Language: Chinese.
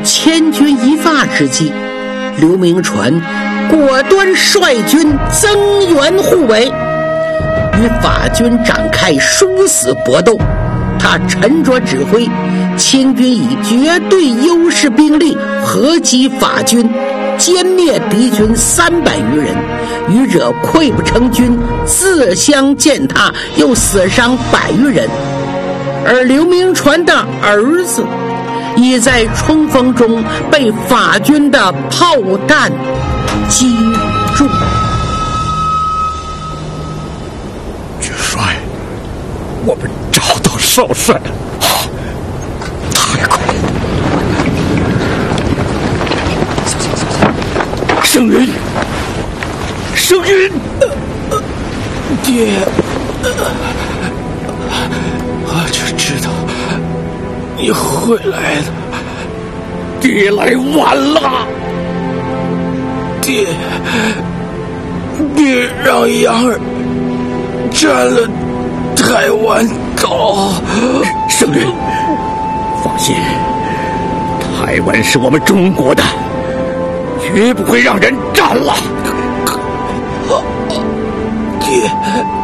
千钧一发之际，刘铭传果断率军增援护卫，与法军展开殊死搏斗。他沉着指挥，清军以绝对优势兵力合击法军，歼灭敌军300余人，余者溃不成军，自相践踏，又死伤100余人。而刘铭传的儿子已在冲锋中被法军的炮弹击中。 元帅，我们找到少帅了，太快了！圣云，圣云， 爹，我就知道你会来的。 爹来晚了。 爹，别让杨儿占了台湾岛。 圣人，放心，台湾是我们中国的，绝不会让人占了。 爹。